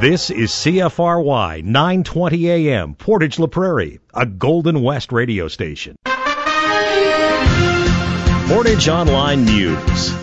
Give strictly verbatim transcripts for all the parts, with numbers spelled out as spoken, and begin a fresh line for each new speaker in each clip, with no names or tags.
This is C F R Y nine twenty A M, Portage La Prairie, a Golden West radio station. Portage Online News.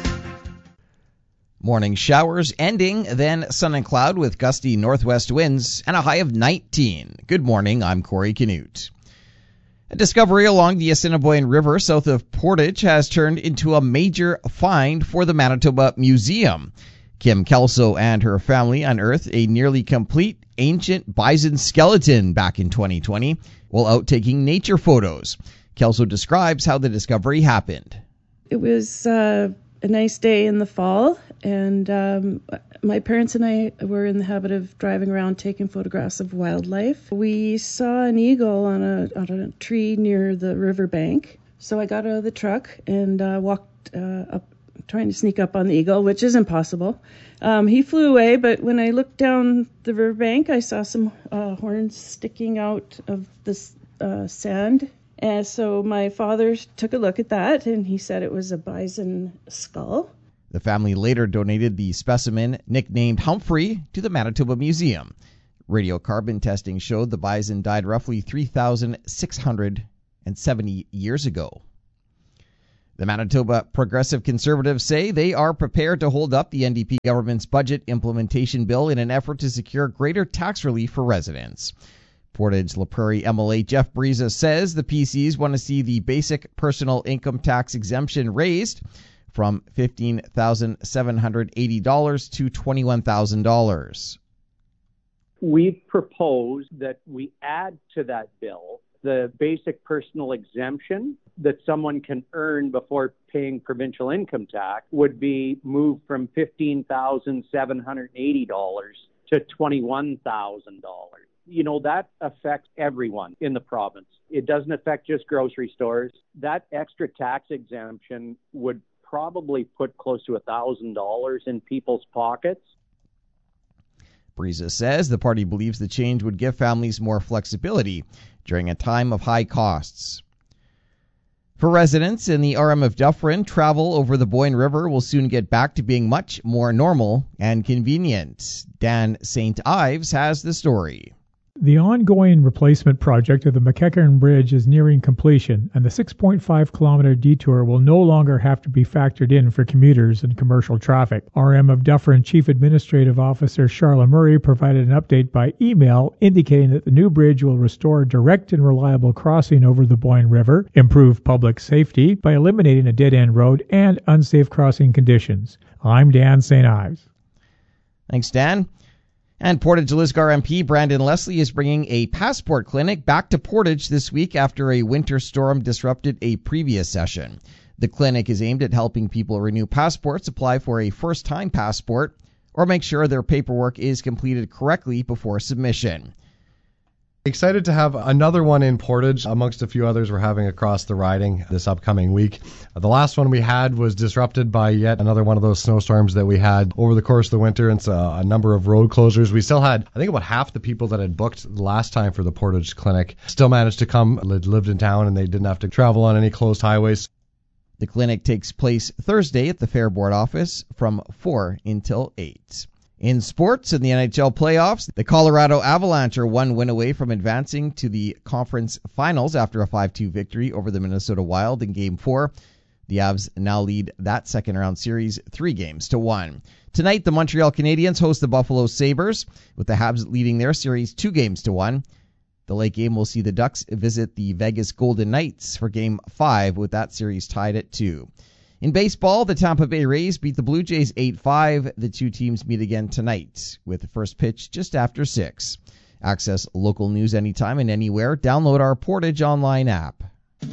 Morning showers ending, then sun and cloud with gusty northwest winds and a high of nineteen. Good morning, I'm Corey Canute. A discovery along the Assiniboine River south of Portage has turned into a major find for the Manitoba Museum. Kim Kelso and her family unearthed a nearly complete ancient bison skeleton back in twenty twenty while out taking nature photos. Kelso describes how the discovery happened.
It was uh, a nice day in the fall, and um, my parents and I were in the habit of driving around taking photographs of wildlife. We saw an eagle on a, on a tree near the riverbank, so I got out of the truck and uh, walked uh, up, trying to sneak up on the eagle, which is impossible. Um, he flew away, but when I looked down the riverbank, I saw some uh, horns sticking out of the uh, sand. And so my father took a look at that, and he said it was a bison skull.
The family later donated the specimen, nicknamed Humphrey, to the Manitoba Museum. Radiocarbon testing showed the bison died roughly three thousand six hundred seventy years ago. The Manitoba Progressive Conservatives say they are prepared to hold up the N D P government's budget implementation bill in an effort to secure greater tax relief for residents. Portage La Prairie M L A Jeff Briza says the P Cs want to see the basic personal income tax exemption raised from fifteen thousand seven hundred eighty dollars to twenty-one thousand dollars.
We propose that we add to that bill the basic personal exemption that someone can earn before paying provincial income tax would be moved from fifteen thousand seven hundred eighty dollars to twenty-one thousand dollars. You know, that affects everyone in the province. It doesn't affect just grocery stores. That extra tax exemption would probably put close to one thousand dollars in people's pockets.
Briza says the party believes the change would give families more flexibility during a time of high costs. For residents in the R M of Dufferin, travel over the Boyne River will soon get back to being much more normal and convenient. Dan Saint Ives has the story.
The ongoing replacement project of the McEachern Bridge is nearing completion, and the six point five kilometer detour will no longer have to be factored in for commuters and commercial traffic. R M of Dufferin Chief Administrative Officer Charlotte Murray provided an update by email indicating that the new bridge will restore direct and reliable crossing over the Boyne River, improve public safety by eliminating a dead-end road and unsafe crossing conditions. I'm Dan Saint Ives.
Thanks, Dan. And Portage-Lisgar M P Brandon Leslie is bringing a passport clinic back to Portage this week after a winter storm disrupted a previous session. The clinic is aimed at helping people renew passports, apply for a first-time passport, or make sure their paperwork is completed correctly before submission.
Excited to have another one in Portage amongst a few others we're having across the riding this upcoming week. The last one we had was disrupted by yet another one of those snowstorms that we had over the course of the winter, and so a number of road closures. We still had, I think, about half the people that had booked last time for the Portage clinic still managed to come, lived in town, and they didn't have to travel on any closed highways.
The clinic takes place Thursday at the Fair Board office from four until eight. In sports, in the N H L playoffs, the Colorado Avalanche are one win away from advancing to the conference finals after a five two victory over the Minnesota Wild in Game four. The Avs now lead that second-round series three games to one. Tonight, the Montreal Canadiens host the Buffalo Sabres, with the Habs leading their series two games to one. The late game will see the Ducks visit the Vegas Golden Knights for Game five, with that series tied at two. In baseball, the Tampa Bay Rays beat the Blue Jays eight five. The two teams meet again tonight, with the first pitch just after six. Access local news anytime and anywhere. Download our Portage Online app.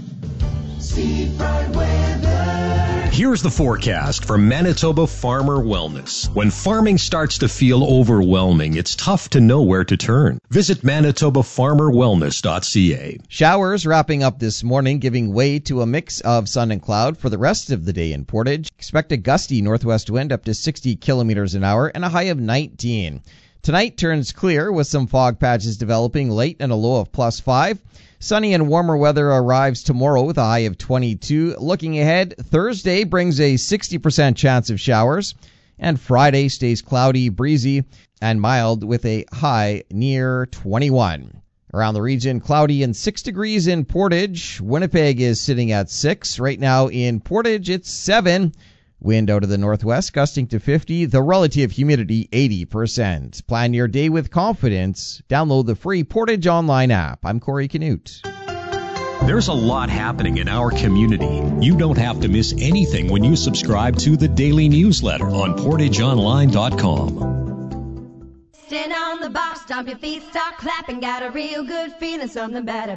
Steve Bright Weather.
Here's the forecast for Manitoba Farmer Wellness. When farming starts to feel overwhelming, it's tough to know where to turn. Visit manitoba farmer wellness dot c a.
Showers wrapping up this morning, giving way to a mix of sun and cloud for the rest of the day in Portage. Expect a gusty northwest wind up to sixty kilometers an hour and a high of nineteen. Tonight turns clear with some fog patches developing late and a low of plus five. Sunny and warmer weather arrives tomorrow with a high of twenty-two. Looking ahead, Thursday brings a sixty percent chance of showers. And Friday stays cloudy, breezy, and mild with a high near twenty-one. Around the region, cloudy and six degrees in Portage. Winnipeg is sitting at six. Right now in Portage, it's seven. Wind out of the northwest, gusting to fifty. The relative humidity, eighty percent. Plan your day with confidence. Download the free Portage Online app. I'm Corey Canute.
There's a lot happening in our community. You don't have to miss anything when you subscribe to the daily newsletter on portage online dot com.
Stand on the box, stomp your feet, start clapping. Got a real good feeling, something better.